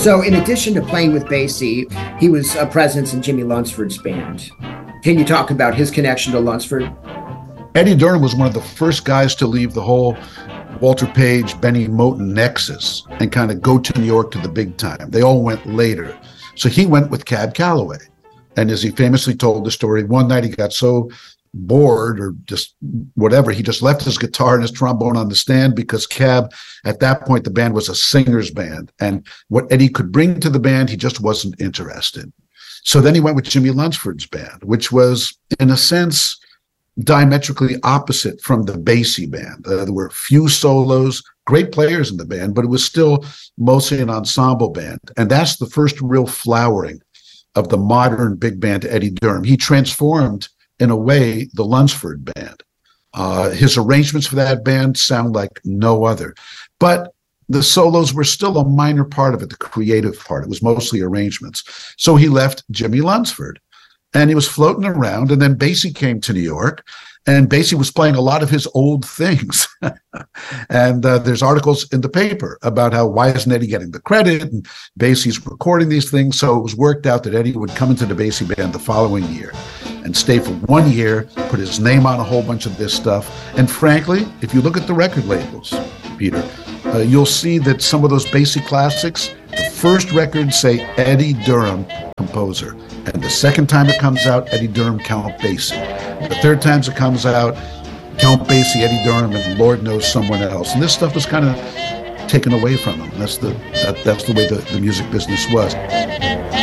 So, in addition to playing with Basie, he was a presence in Jimmy Lunceford's band. Can you talk about his connection to Lunceford? Eddie Durham was one of the first guys to leave the whole Walter Page, Benny Moten nexus and kind of go to New York to the big time. They all went later. So he went with Cab Calloway. And as he famously told the story, one night he got so bored or just whatever, he just left his guitar and his trombone on the stand because Cab, at that point, the band was a singer's band. And what Eddie could bring to the band, he just wasn't interested. So then he went with Jimmy Lunceford's band, which was, in a sense, diametrically opposite from the Basie band. There were few solos, great players in the band, but it was still mostly an ensemble band. And that's the first real flowering of the modern big band Eddie Durham. He transformed, in a way, the Lunceford band. His arrangements for that band sound like no other. But the solos were still a minor part of it, the creative part. It was mostly arrangements. So he left Jimmy Lunceford. And he was floating around, and then Basie came to New York, and Basie was playing a lot of his old things. And there's articles in the paper about how, why isn't Eddie getting the credit? And Basie's recording these things. So it was worked out that Eddie would come into the Basie band the following year and stay for 1 year, put his name on a whole bunch of this stuff. And frankly, if you look at the record labels, Peter, you'll see that some of those Basie classics, the first records say Eddie Durham, composer. And the second time it comes out, Eddie Durham, Count Basie. The third time it comes out, Count Basie, Eddie Durham, and Lord knows someone else. And this stuff was kind of taken away from him. That's the way the music business was.